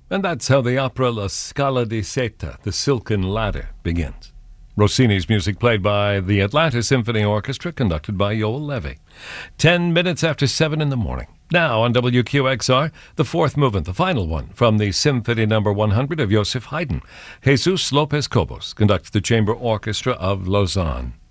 And that's how the opera La Scala di Seta, The Silken Ladder, begins. Rossini's music played by the Atlanta Symphony Orchestra, conducted by Yoel Levy. 10 minutes after 7 in the morning. Now on WQXR, the fourth movement, the final one, from the Symphony No. 100 of Joseph Haydn. Jesus Lopez Cobos conducts the Chamber Orchestra of Lausanne.